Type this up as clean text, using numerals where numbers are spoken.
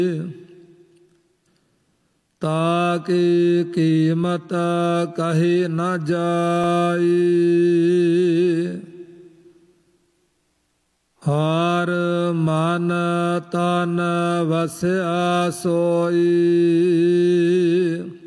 ਤਾਕੀ ਕੀਮਤ ਕਹੀ ਨ ਜਾਈ। ਹਰ ਮਨ ਤਨ ਵਸਿਆ ਸੋਈ।